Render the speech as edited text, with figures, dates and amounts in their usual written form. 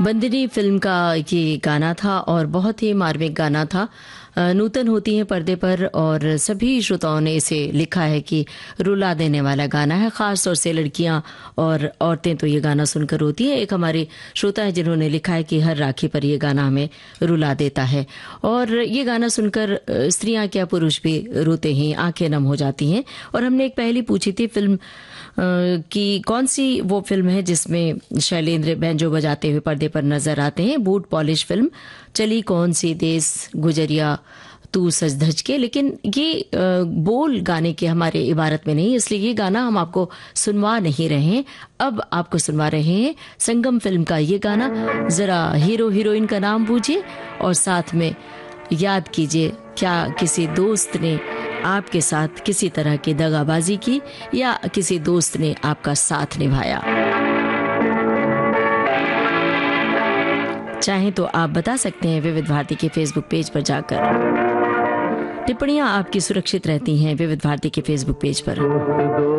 Bandini film का ये गाना था और बहुत ही मार्मिक गाना था। नूतन होती हैं पर्दे पर और सभी श्रोताओं ने इसे लिखा है कि रुला देने वाला गाना है, खास तौर से लड़कियां और औरतें तो ये गाना सुनकर रोती हैं। एक हमारे श्रोता है जिन्होंने लिखा है कि हर राखी पर ये गाना हमें रुला देता है और ये गाना सुनकर स्त्रियां क्या पुरुष भी रोते हैं, आंखें नम हो जाती हैं। और हमने एक पहेली पूछी थी फिल्म कि कौन सी वो फिल्म है जिसमें शैलेंद्र बैंजो बजाते हुए पर्दे पर नजर आते हैं। बूट पॉलिश फिल्म, चली कौन सी देश गुजरिया तू सज धज के। लेकिन ये बोल गाने के हमारे इबारत में नहीं, इसलिए ये गाना हम आपको सुनवा नहीं रहे हैं। अब आपको सुनवा रहे हैं संगम फिल्म का ये गाना। जरा हीरो हीरोइन का नाम पूछिए और साथ में याद कीजिए, क्या किसी दोस्त ने आपके साथ किसी तरह की दगाबाजी की या किसी दोस्त ने आपका साथ निभाया। चाहें तो आप बता सकते हैं विविध भारती के फेसबुक पेज पर जाकर। टिप्पणियां आपकी सुरक्षित रहती हैं विविध भारती के फेसबुक पेज पर।